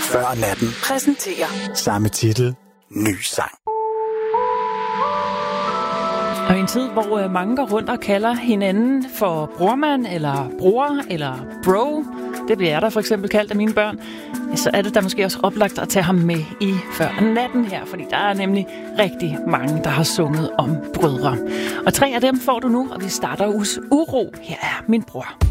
Før natten præsenterer samme titel, ny sang. Og i en tid, hvor mange går rundt og kalder hinanden for brormand, eller bror, eller bro, det bliver jeg da for eksempel kaldt af mine børn, så er det da måske også oplagt at tage ham med i Før natten her, fordi der er nemlig rigtig mange, der har sunget om brødre. Og 3 af dem får du nu, og vi starter hos Uro. Her er min bror.